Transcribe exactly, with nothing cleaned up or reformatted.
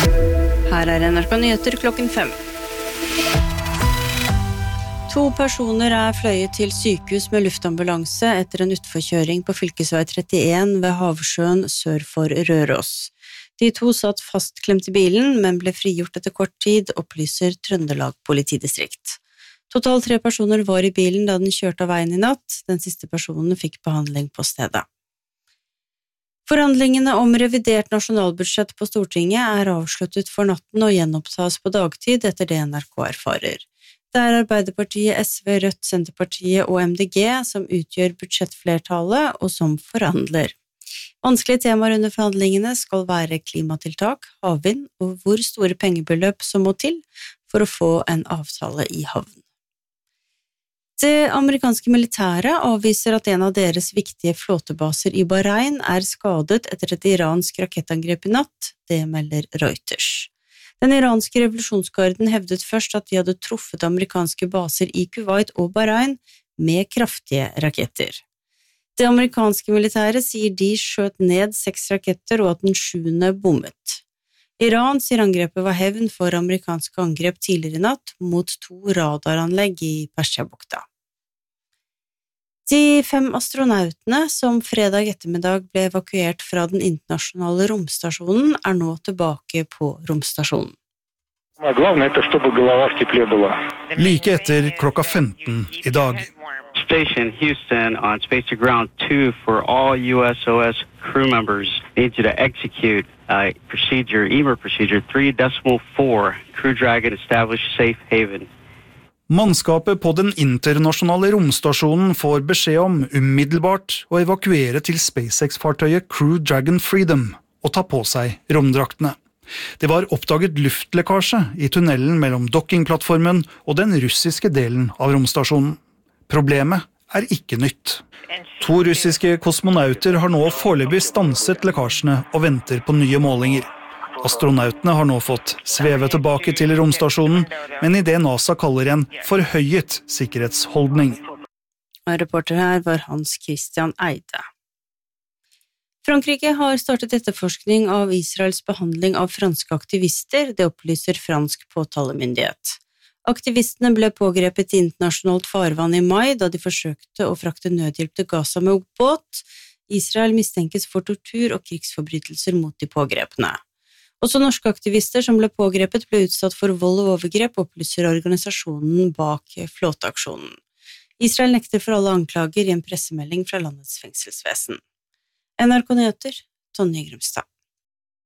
Her er N R K Nyheter klokken fem. To personer er fløyet til sykehus med luftambulanse etter en utforkjøring på fylkesvei trettien ved Havsjøen sør for Røros. De to satt fastklemt i bilen, men ble frigjort etter kort tid, opplyser Trøndelag politidistrikt. Totalt tre personer var i bilen da den kjørte av veien i natt. Den siste personen fikk behandling på stedet. Forhandlingene om revidert nasjonalbudsjett på Stortinget er avsluttet for natten og gjenopptas på dagtid etter det N R K erfarer. Det er Arbeiderpartiet, S V, Rødt, Senterpartiet og M D G som utgjør budsjettflertallet og som forhandler. Vanskelige temaer under forhandlingene skal være klimatiltak, havvind og hvor store pengebeløp som må til for å få en avtale i havn. Det amerikanske militæret avviser at en av deres viktige flåtebaser i Bahrain er skadet etter et iransk rakettangrep i natt, det melder Reuters. Den iranske revolusjonsgarden hevdet først at de hadde truffet amerikanske baser i Kuwait og Bahrain med kraftige raketter. Det amerikanske militæret sier de skjøt ned seks raketter og at den sjuende bommet. Iran sier angrepet var hevn for amerikanske angrep tidligere i natt mot to radaranlegg i Persiabukta. De fem astronautene som fredag ettermiddag ble evakuert fra den internasjonale romstasjonen er nå tilbake på romstasjonen. Like etter klokka femten i dag. Station Houston on Space to Ground two for all U S O S crew members need you to execute uh, procedure, E M E R procedure three decimal four, Crew Dragon established safe haven. Mannskapet på den internasjonale romstasjonen får beskjed om umiddelbart å evakuere til SpaceX-fartøyet Crew Dragon Freedom og ta på seg romdraktene. Det var oppdaget luftlekkasje i tunnelen mellom dockingplattformen og den russiske delen av romstasjonen. Problemet er ikke nytt. To russiske kosmonauter har nå foreløpig stanset lekkasjene og venter på nye målinger. Astronautene har nå fått sveve tilbake til romstasjonen, men i det NASA kaller en forhøyet sikkerhetsholdning. Reporter her var Hans Christian Eide. Frankrike har startet etterforskning av Israels behandling av franske aktivister, det opplyser fransk påtalemyndighet. Aktivistene ble pågrepet i internasjonalt farvann i mai da de forsøkte å frakte nødhjelp til Gaza med båt. Israel mistenkes for tortur og krigsforbrytelser mot de pågrepne. Også norske aktivister som ble pågrepet ble utsatt for vold og overgrep, opplyser organisasjonen bak flåteaksjonen. Israel nekter for alle anklager i en pressemelding fra landets fengselsvesen. N R K Nyheter, Tonje Grumstad.